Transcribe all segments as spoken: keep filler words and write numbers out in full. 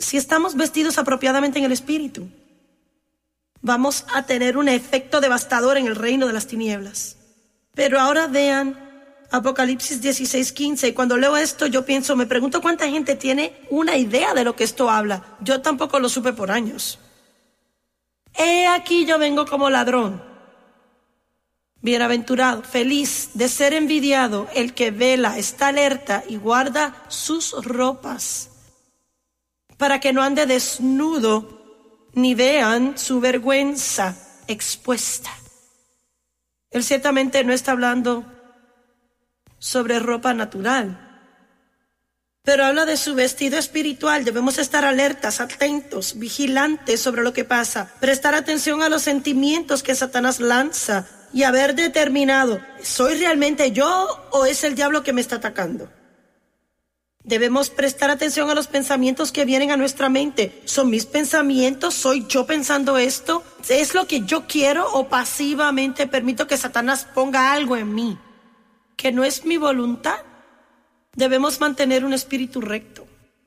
Si estamos vestidos apropiadamente en el Espíritu, vamos a tener un efecto devastador en el reino de las tinieblas. Pero ahora vean Apocalipsis dieciséis quince, y cuando leo esto yo pienso, me pregunto cuánta gente tiene una idea de lo que esto habla. Yo tampoco lo supe por años. He aquí yo vengo como ladrón. Bienaventurado, feliz, de ser envidiado el que vela, está alerta y guarda sus ropas, para que no ande desnudo ni vean su vergüenza expuesta. Él ciertamente no está hablando sobre ropa natural, pero habla de su vestido espiritual. Debemos estar alertas, atentos, vigilantes sobre lo que pasa, prestar atención a los sentimientos que Satanás lanza y haber determinado, ¿soy realmente yo o es el diablo que me está atacando? Debemos prestar atención a los pensamientos que vienen a nuestra mente. ¿Son mis pensamientos? ¿Soy yo pensando esto? ¿Es lo que yo quiero o pasivamente permito que Satanás ponga algo en mí que no es mi voluntad? Debemos mantener un espíritu recto.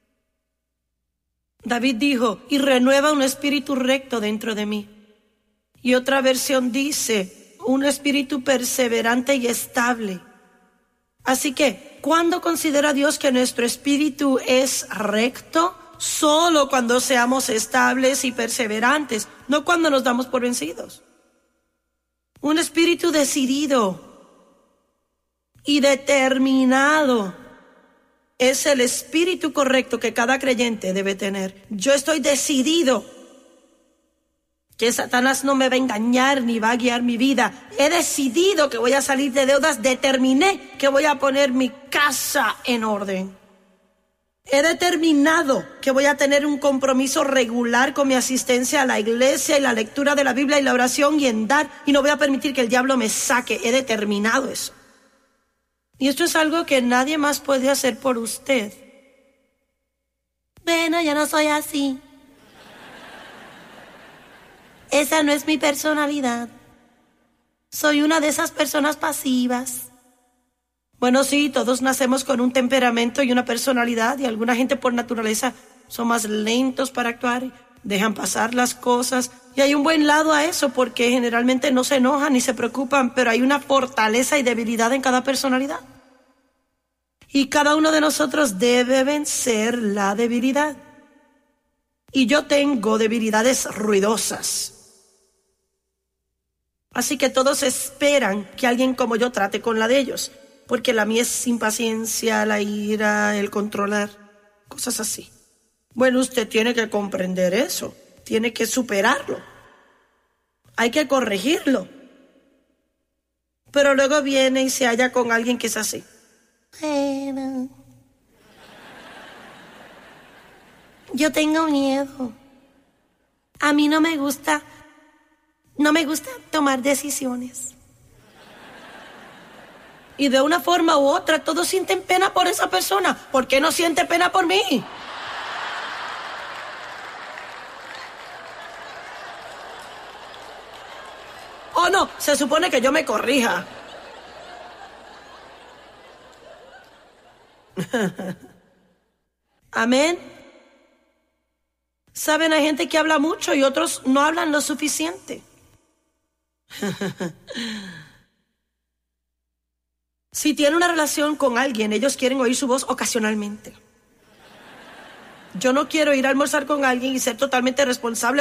David dijo, y renueva un espíritu recto dentro de mí. Y otra versión dice, un espíritu perseverante y estable. Así que, ¿cuándo considera Dios que nuestro espíritu es recto? Solo cuando seamos estables y perseverantes, no cuando nos damos por vencidos. Un espíritu decidido y determinado es el espíritu correcto que cada creyente debe tener. Yo estoy decidido que Satanás no me va a engañar ni va a guiar mi vida. He decidido que voy a salir de deudas. Determiné que voy a poner mi casa en orden. He determinado que voy a tener un compromiso regular con mi asistencia a la iglesia y la lectura de la Biblia y la oración y en dar, y no voy a permitir que el diablo me saque. He determinado eso. Y esto es algo que nadie más puede hacer por usted. Bueno, yo no soy así. Esa no es mi personalidad. Soy una de esas personas pasivas. Bueno, sí, todos nacemos con un temperamento y una personalidad, y alguna gente por naturaleza son más lentos para actuar, dejan pasar las cosas, y hay un buen lado a eso porque generalmente no se enojan ni se preocupan, pero hay una fortaleza y debilidad en cada personalidad. Y cada uno de nosotros debe vencer la debilidad. Y yo tengo debilidades ruidosas. Así que todos esperan que alguien como yo trate con la de ellos, porque la mía es impaciencia, la ira, el controlar, cosas así. Bueno, usted tiene que comprender eso, tiene que superarlo, hay que corregirlo. Pero luego viene y se halla con alguien que es así. Bueno, yo tengo miedo. A mí no me gusta, no me gusta tomar decisiones. Y de una forma u otra todos sienten pena por esa persona. ¿Por qué no siente pena por mí? Oh no, se supone que yo me corrija. Amén. Saben, hay gente que habla mucho y otros no hablan lo suficiente. Si tiene una relación con alguien, ellos quieren oír su voz ocasionalmente. Yo no quiero ir a almorzar con alguien y ser totalmente responsable